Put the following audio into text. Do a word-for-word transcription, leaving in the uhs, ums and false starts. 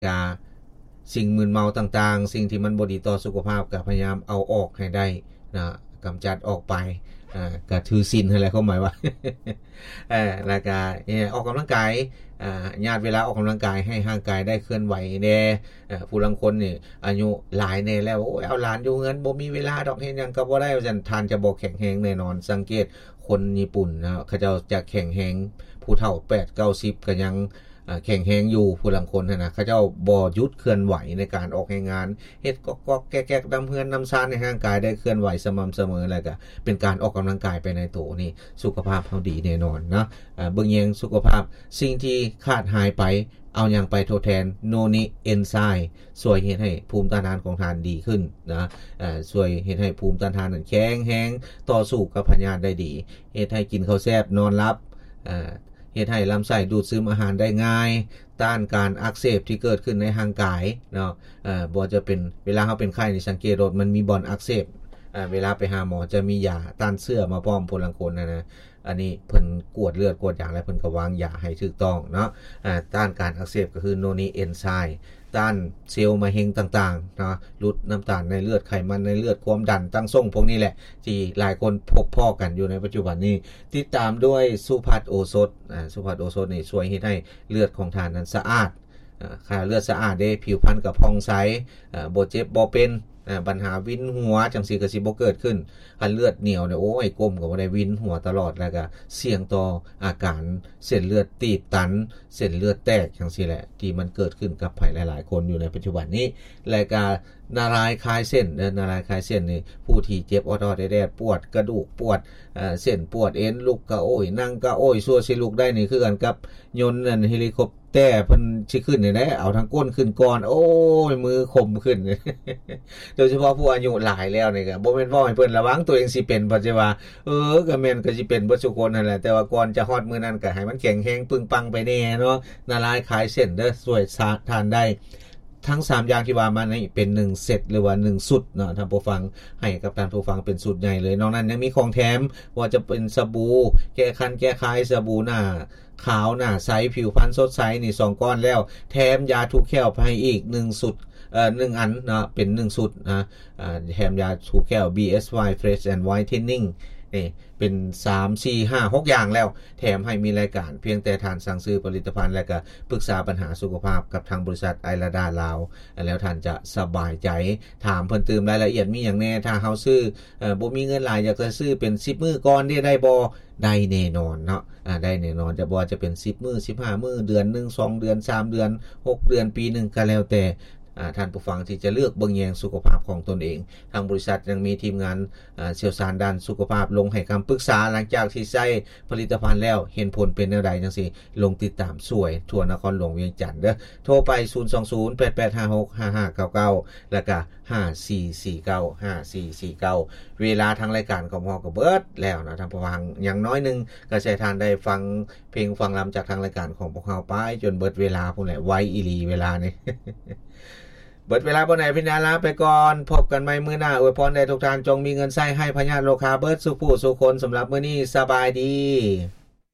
กาสิ่งมึนเมาต่างๆสิ่งที่มันบ่ดีต่อสุขภาพก็พยายามเอาออกให้ได้นะกำจัดออกไปอ่าก็ถือศีลอะไรเข้าหมายว่าเออแล้วก็ออกกำลังกายอ่าญาติเวลาออกกำลังกายให้ร่างกายได้เคลื่อนไหวแน่เอ่อผู้ลางคนนี่อายุหลายแน่แล้วโอ้ยเอาหลานอยู่เงินบ่มีเวลาดอกเฮ็ดหยังก็บ่ได้ว่าซั่นทานจะบ่แข็งแรงแน่นอนสังเกตคนญี่ปุ่นนะเขาเจ้าจะแข็งแรงผู้เฒ่าแปด เก้าสิบก็ยังแข็งแรงอยู่ผู้ลังคนนะเขาเจ้าบ่หยุดเคลื่อนไหวในการออกงานเฮ็ดก๊อกๆแก๊กๆดำเฮือนนำซ่านในร่างกายได้เคลื่อนไหวสม่ำเสมอแล้วก็เป็นการออกกำลังกายไปในโตนี่สุขภาพเฮาดีแน่นอนเนาะเบิ่งแยงสุขภาพสิ่งที่ขาดหายไปเอาหยังไปทดแทนโนนิเอนไซม์ช่วยเฮ็ดให้ภูมิต้านทานของท่านดีขึ้นนะเอ่อช่วยเฮ็ดให้ภูมิต้านทานนั้นแข็งแรงต่อสู้กับพยาธิได้ดีเฮ็ดให้กินข้าวแซ่บนอนหลับเอ่อเฮ็ดให้ลำไส้ดูดซึมอาหารได้ง่ายต้านการอักเสบที่เกิดขึ้นในร่างกายเนาะเอ่อบ่จะเป็นเวลาเฮาเป็นไข้นี่สังเกตว่ามันมีบ่อนอักเสบเอ่อเวลาไปหาหมอจะมียาต้านเชื้อมาพร้อมพลังคนนะนะอันนี้เพิ่นกวดเลือดกวดยาแล้วเพิ่นก็วางยาให้ถูกต้องเนาะอ่าต้านการอักเสบก็คือโนนิเอนไซม์ต้านเซลล์มะเร็งต่างๆเนาะลดน้ำตาลในเลือดไขมันในเลือดความดันตั้งทรงพวกนี้แหละที่หลายคนพบพ้อกันอยู่ในปัจจุบันนี้ติดตามด้วยสุภัทโอสถอ่าสุภัทโอสถนี่ช่วยเฮ็ดให้เลือดของท่านนั้นสะอาดอ่าค่าเลือดสะอาดเด้ผิวพรรณก็ผ่องใสอ่าบ่เจ็บบ่เป็นอ่าปัญหาวินหัวจังซี่ก็สิบ่เกิดขึ้นคันเลือดเหนียวเนี่ยโอ้ยก้มก็บ่ได้วินหัวตลอดแล้วก็เสี่ยงต่ออาการเส้นเลือดตีบตันเส้นเลือดแตกจังซี่แหละที่มันเกิดขึ้นกับไผหลายๆคนอยู่ในปัจจุบันนี้และก็นารายคลายเส้นเด้อนารายคลายเส้นนี่ผู้ที่เจ็บออดๆแดดๆปวดกระดูกปวดเอ่อเส้นปวดเอ็นลุกก็โอ้ยนั่งก็โอ้ยซัวสิลุกได้นี่คือกันกับยนต์นั่นเฮลิคอปเตอร์เพิ่นสิขึ้นนี่แหละเอาทั้งก้นขึ้นก่อนโอ้ยมือคมขึ้น โดยเฉพาะผู้อายุหลายแล้วนี่ก็บ่แม่นว่าให้เพิ่นระวังตัวเองสิเป็นบ่ใช่ว่าเออก็แม่นก็สิเป็นเบิดทุกคนนั่นแหละแต่ว่าก่อนจะฮอดมื้อนั้นก็ให้มันแข็งแรงปึงปังไปแน่เนาะนารายคลายเส้นเด้อช่วยทานได้ทั้งสามอย่างที่ว่ามานี่เป็นหนึ่งเซตหรือว่าหนึ่งสุดเนาะท่านผู้ฟังให้กับท่านผู้ฟังเป็นสุดใหญ่เลยนอกนั้นยังมีของแถมว่าจะเป็นสบู่แก้คันแก้คายสบู่หน้าขาวหน้าใสผิวพรรณสดใสนี่สองก้อนแล้วแถมยาถูแก้วให้อีกหนึ่งสุดเอ่อหนึ่งอันเนาะเป็นหนึ่งสุดนะอ่าแถมยาถูแก้ว บี เอส วาย Fresh and Whitening นี่เป็นสาม สี่ ห้า หกอย่างแล้วแถมให้มีรายการเพียงแต่ท่านสั่งซื้อผลิตภัณฑ์และก็ปรึกษาปัญหาสุขภาพกับทางบริษัทไอราดาลาวแล้วท่านจะสบายใจถามเพิ่มเติมรายละเอียดมีอย่างแน่ถ้าเฮาซื้อเอ่อบ่มีเงินหลายอยากจะซื้อเป็นสิบมื้อก่อนได้ได้บ่ได้แน่นอนเนาะอ่าได้แน่นอนจะบ่จะเป็นสิบมื้อสิบห้ามื้อเดือนนึงสองเดือนสามเดือนหกเดือนปีนึงก็แล้วแต่ท่านผู้ฟังที่จะเลือกเบิ่งแยงสุขภาพของตนเองทางบริษัทยังมีทีมงานเชี่ยวชาญด้านสุขภาพลงให้คำปรึกษาหลังจากที่ใช้ผลิตภัณฑ์แล้วเห็นผลเป็นแนวใดจังซี่ลงติดตามสวยทั่วนครหลวงเวียงจันทน์เด้อโทรไปศูนย์ สอง ศูนย์ แปด แปด ห้า หก ห้า ห้า เก้า เก้าแล้วก็ห้า สี่ สี่ เก้า ห้า สี่ สี่ เก้าเวลาทางรายการของเราก็เบิดแล้วนะท่านผู้ฟังอย่างน้อยนึงก็ใช้ทานได้ฟังเพลงฟังรำจากทางรายการของพวกเราไปจนเบิดเวลาพุ่นแหละไว้อีหลีเวลานี่ เบิดเวลาบ่ไหนพี่นาลาไปก่อนพบกันใหม่มื้อหน้าอวยพรได้ทุกท่านจงมีเงินใช้ให้พญาโลคาเบิดสุขผู้สุขคนสำหรับมื้อนี้สบายดี